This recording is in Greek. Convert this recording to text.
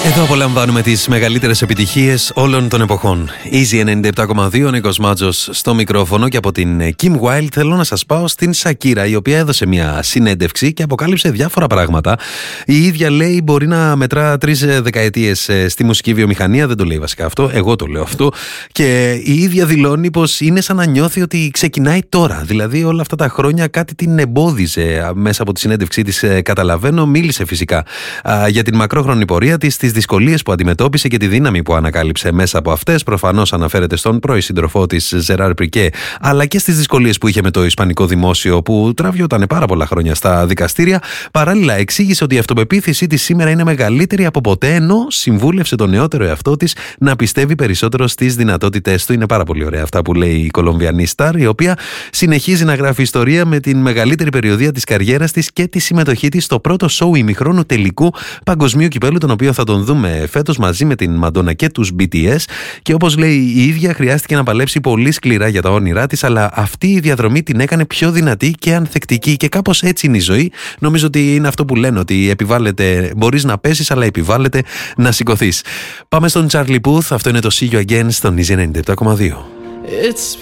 Εδώ απολαμβάνουμε τις μεγαλύτερες επιτυχίες όλων των εποχών. Easy 97,2, ο Νίκος Μάτζος στο μικρόφωνο, και από την Kim Wilde θέλω να σας πάω στην Σακύρα, η οποία έδωσε μια συνέντευξη και αποκάλυψε διάφορα πράγματα. Η ίδια λέει μπορεί να μετρά 3 δεκαετίες στη μουσική βιομηχανία, δεν το λέει βασικά αυτό, εγώ το λέω αυτό. Και η ίδια δηλώνει πως είναι σαν να νιώθει ότι ξεκινάει τώρα. Δηλαδή όλα αυτά τα χρόνια κάτι την εμπόδιζε μέσα από τη συνέντευξή της, καταλαβαίνω. Μίλησε φυσικά για την μακρόχρονη πορεία της, τις δυσκολίες που αντιμετώπισε και τη δύναμη που ανακάλυψε μέσα από αυτές. Προφανώς αναφέρεται στον πρώην σύντροφό της, Ζεράρ Πικέ, αλλά και στις δυσκολίες που είχε με το ισπανικό δημόσιο, που τραβιόταν πάρα πολλά χρόνια στα δικαστήρια. Παράλληλα, εξήγησε ότι η αυτοπεποίθησή της σήμερα είναι μεγαλύτερη από ποτέ, ενώ συμβούλευσε τον νεότερο εαυτό της να πιστεύει περισσότερο στις δυνατότητές του. Είναι πάρα πολύ ωραία αυτά που λέει η Κολομβιανή Σταρ, η οποία συνεχίζει να γράφει ιστορία με την μεγαλύτερη περιοδεία της καριέρας της και τη συμμετοχή της στο πρώτο σόου ημιχρόνου τελικού παγκοσμίου κυπέλου, τον οποίο θα τον δούμε φέτος μαζί με την Μαντόνα και τους BTS. Και όπως λέει η ίδια, χρειάστηκε να παλέψει πολύ σκληρά για τα όνειρά της, αλλά αυτή η διαδρομή την έκανε πιο δυνατή και ανθεκτική, και κάπως έτσι είναι η ζωή. Νομίζω ότι είναι αυτό που λένε, ότι επιβάλλεται, μπορείς να πέσεις, αλλά επιβάλλεται να σηκωθείς. Πάμε στον Charlie Puth, αυτό είναι το See You Again στον Easy 97,2.